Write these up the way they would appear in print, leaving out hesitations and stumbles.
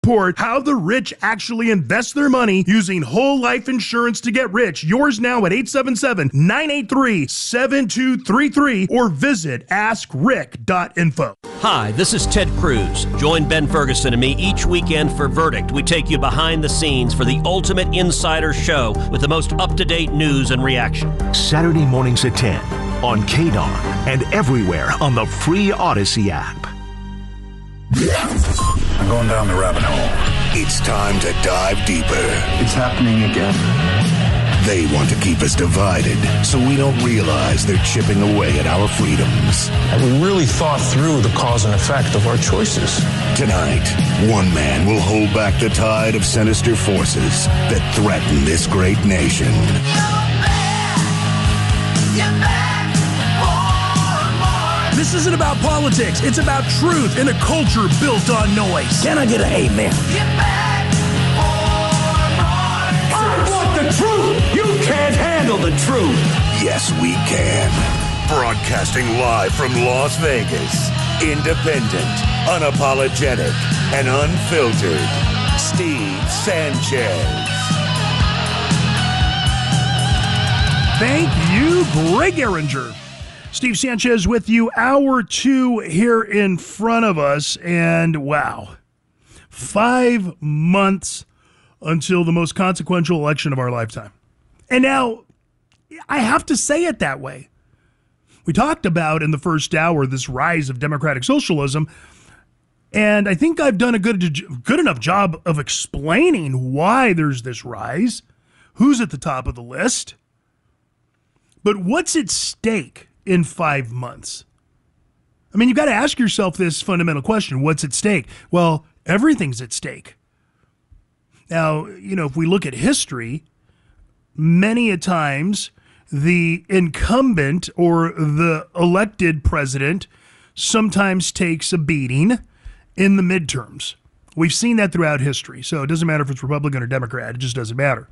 report how the rich actually invest their money using whole life insurance to get rich. Yours now at 877-983-7233 or visit askrick.info. Hi, this is Ted Cruz. Join Ben Ferguson and me each weekend for Verdict. We take you behind the scenes for the ultimate insider show with the most up-to-date news and reaction. Saturday mornings at 10 on KDON and everywhere on the free Odyssey app. I'm going down the rabbit hole. It's time to dive deeper. It's happening again. They want to keep us divided so we don't realize they're chipping away at our freedoms. And we really thought through the cause and effect of our choices. Tonight, one man will hold back the tide of sinister forces that threaten this great nation. This isn't about politics. It's about truth in a culture built on noise. Can I get an amen? I want the truth. You can't handle the truth. Yes, we can. Broadcasting live from Las Vegas. Independent, unapologetic, and unfiltered. Steve Sanchez. Thank you, Greg Erringer. Steve Sanchez with you, hour 2 here in front of us, and wow, 5 months until the most consequential election of our lifetime. And now, I have to say it that way. We talked about in the first hour this rise of democratic socialism, and I think I've done a good enough job of explaining why there's this rise, who's at the top of the list, but what's at stake in 5 months? I mean, you've got to ask yourself this fundamental question. What's at stake? Well, everything's at stake. Now, if we look at history, many a times the incumbent or the elected president sometimes takes a beating in the midterms. We've seen that throughout history. So it doesn't matter if it's Republican or Democrat. It just doesn't matter.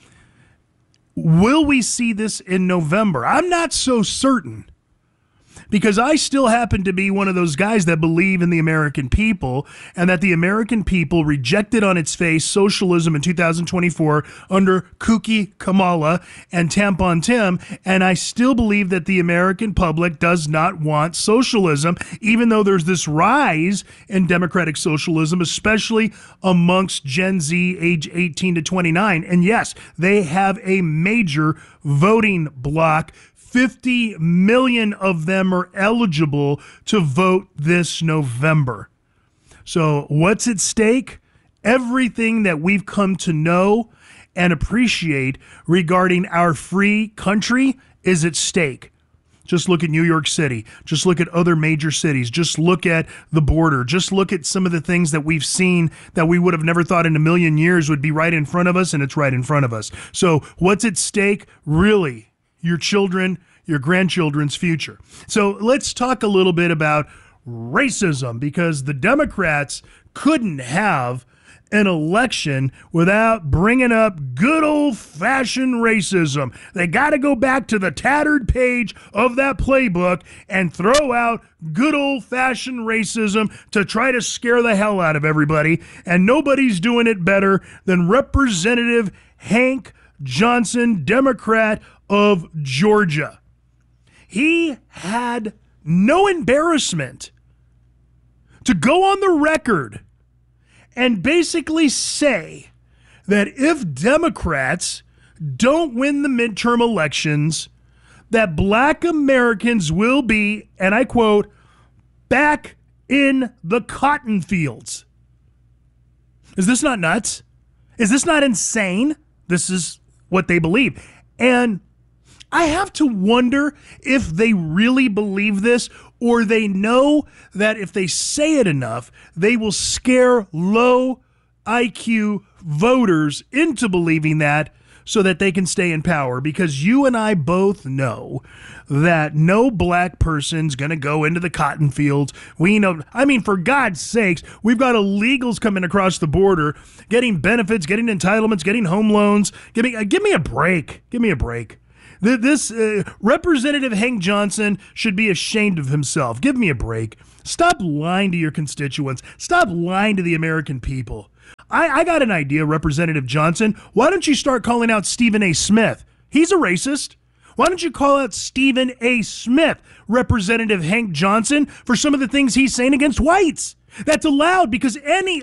Will we see this in November? I'm not so certain, because I still happen to be one of those guys that believe in the American people, and that the American people rejected on its face socialism in 2024 under kooky Kamala and Tampon Tim, and I still believe that the American public does not want socialism, even though there's this rise in democratic socialism, especially amongst Gen Z age 18 to 29. And yes, they have a major voting block. 50 million of them are eligible to vote this November. So what's at stake? Everything that we've come to know and appreciate regarding our free country is at stake. Just look at New York City. Just look at other major cities. Just look at the border. Just look at some of the things that we've seen that we would have never thought in a million years would be right in front of us, and it's right in front of us. So what's at stake? Really, your children, your grandchildren's future. So let's talk a little bit about racism, because the Democrats couldn't have an election without bringing up good old-fashioned racism. They got to go back to the tattered page of that playbook and throw out good old-fashioned racism to try to scare the hell out of everybody. And nobody's doing it better than Representative Hank Johnson, Democrat of Georgia. He had no embarrassment to go on the record and basically say that if Democrats don't win the midterm elections, that black Americans will be, and I quote, back in the cotton fields. Is this not nuts? Is this not insane? This is what they believe. And I have to wonder if they really believe this, or they know that if they say it enough, they will scare low IQ voters into believing that so that they can stay in power. Because you and I both know that no black person's going to go into the cotton fields. We know, I mean, for God's sakes, we've got illegals coming across the border, getting benefits, getting entitlements, getting home loans. Give me a break. Give me a break. This Representative Hank Johnson should be ashamed of himself. Give me a break. Stop lying to your constituents. Stop lying to the American people. I got an idea, Representative Johnson. Why don't you start calling out Stephen A. Smith? He's a racist. Why don't you call out Stephen A. Smith, Representative Hank Johnson, for some of the things he's saying against whites? That's allowed because any